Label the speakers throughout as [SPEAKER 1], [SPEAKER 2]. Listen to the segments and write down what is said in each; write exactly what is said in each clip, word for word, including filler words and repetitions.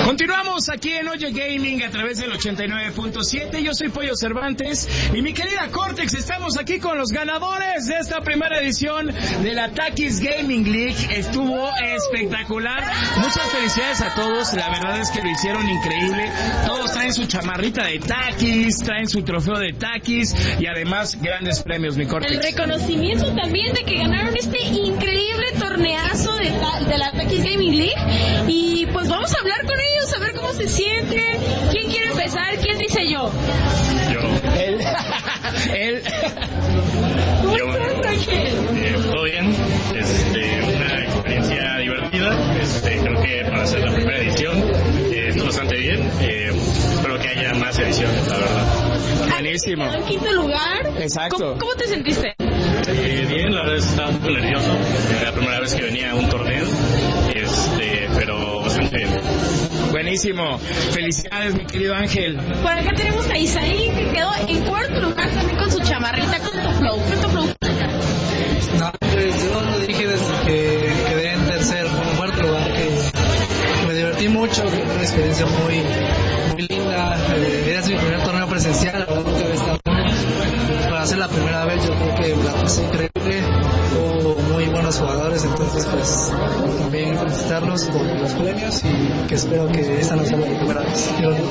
[SPEAKER 1] Continuamos aquí en Oye Gaming a través del ochenta y nueve punto siete. Yo soy Pollo Cervantes y mi querida Cortex, estamos aquí con los ganadores de esta primera edición de la Takis Gaming League. Estuvo espectacular. Muchas felicidades a todos. La verdad es que lo hicieron increíble. Todos traen su chamarrita de Takis, traen su trofeo de Takis y además grandes premios, mi Cortex.
[SPEAKER 2] El reconocimiento también de que ganaron este increíble torneazo de, de la Takis Gaming League. Y pues vamos a hablar con ellos, a ver cómo se sienten. ¿Quién quiere empezar? ¿Quién dice yo?
[SPEAKER 3] Yo.
[SPEAKER 1] Él. Él.
[SPEAKER 2] ¿Cómo
[SPEAKER 3] Yo.
[SPEAKER 2] estás, Ángel?
[SPEAKER 3] Eh, todo bien. Este, una experiencia divertida. Este, creo que para hacer la primera edición eh, estuvo bastante bien. Eh, espero que haya más ediciones, la verdad.
[SPEAKER 1] Buenísimo.
[SPEAKER 2] En quinto lugar.
[SPEAKER 1] Exacto.
[SPEAKER 2] ¿Cómo, cómo te sentiste?
[SPEAKER 3] Eh, bien, la verdad estaba un poco nervioso. Era la primera vez que venía a un torneo. Este, pero bastante bien.
[SPEAKER 1] Buenísimo. Felicidades, mi querido Ángel.
[SPEAKER 2] Por acá tenemos a Isaí, que quedó en cuarto lugar también con su chamarrita, con tu flow. ¿Con tu flow?
[SPEAKER 4] No, pues yo lo dije desde que quedé en tercer, en cuarto lugar, que me divertí mucho, que fue una experiencia muy, muy linda. Eh, era mi primer torneo presencial, la verdad que había estado para hacer la primera vez, yo creo que la pasé increíble. Hubo muy buenos jugadores, entonces pues también felicitarlos por los premios y que espero que esta no sea la primera vez.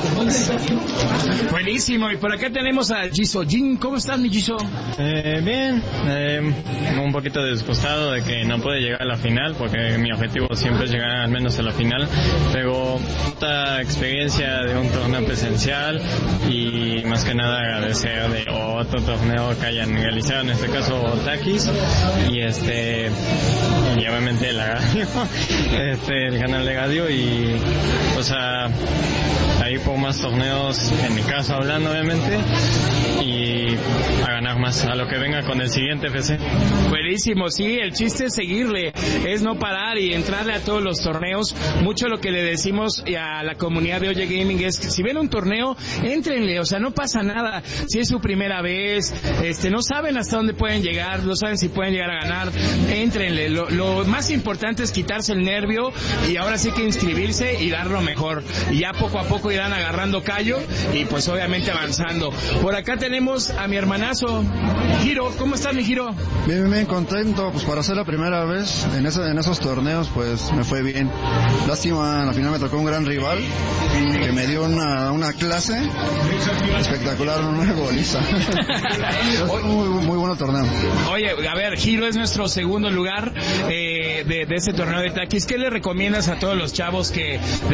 [SPEAKER 1] Buenísimo. Y por acá tenemos a Jisoo Jin. ¿Cómo estás, mi Jisoo?
[SPEAKER 5] Eh, bien, eh, un poquito disgustado de que no pude llegar a la final, porque mi objetivo siempre es llegar al menos a la final, pero esta experiencia de un torneo presencial y más que nada agradecer de otro torneo que hayan realizado, en este caso Takis, y este y obviamente la radio, este el canal de radio, y o sea ahí por más torneos, en mi caso hablando obviamente, y a ganar más a lo que venga con el siguiente F C.
[SPEAKER 1] Buenísimo, sí, el chiste es seguirle, es no parar y entrarle a todos los torneos. Mucho lo que le decimos a la comunidad de Oye Gaming es que si ven un torneo, éntrenle, o sea, no pasa nada. Si es su primera vez, este, no saben hasta dónde pueden llegar, no saben si pueden llegar a ganar, éntrenle. Lo, lo más importante es quitarse el nervio y ahora sí que inscribirse y dar lo mejor. Y ya poco a poco irán agarrando callo y pues obviamente avanzando. Por acá tenemos a mi hermanazo, Giro. ¿Cómo estás, mi Giro?
[SPEAKER 6] Bien, bien, bien, contento, pues para ser la primera vez en, ese, en esos torneos, pues me fue bien. Lástima, al final me tocó un gran rival que me dio una, una clase espectacular, una goliza. muy, muy bueno torneo.
[SPEAKER 1] Oye, a ver, Giro es nuestro segundo lugar eh, de, de este torneo de Takis. ¿Qué le recomiendas a todos los chavos que